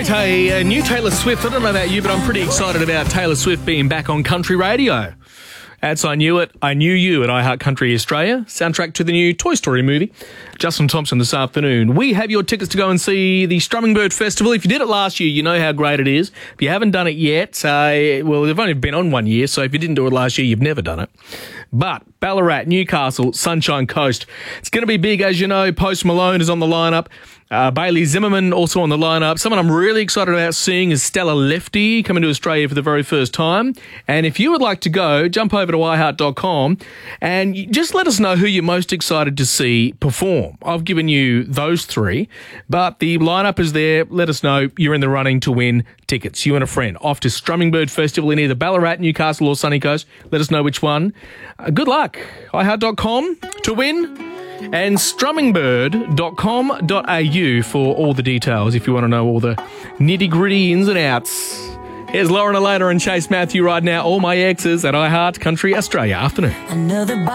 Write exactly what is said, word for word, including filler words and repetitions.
right, hey, uh, new Taylor Swift. I don't know about you, but I'm pretty excited about Taylor Swift being back on country radio. That's I Knew It, I Knew You at iHeart Country Australia, soundtrack to the new Toy Story movie. Justin Thompson this afternoon. We have your tickets to go and see the Strumming Bird Festival. If you did it last year, you know how great it is. If you haven't done it yet, uh, well, they've only been on one year, so if you didn't do it last year, you've never done it. But Ballarat, Newcastle, Sunshine Coast. It's going to be big, as you know. Post Malone is on the lineup. Uh, Bailey Zimmerman also on the lineup. Someone I'm really excited about seeing is Stella Lefty coming to Australia for the very first time. And if you would like to go, jump over to i heart dot com and just let us know who you're most excited to see perform. I've given you those three, but the lineup is there. Let us know you're in the running to win tickets. You and a friend off to Strumming Bird Festival in either Ballarat, Newcastle or Sunny Coast. Let us know which one. Uh, good luck. i heart dot com to win. And strumming bird dot com dot a u for all the details if you want to know all the nitty-gritty ins and outs. Here's Lauren Elena and Chase Matthew right now, All My Exes at iHeart Country Australia afternoon.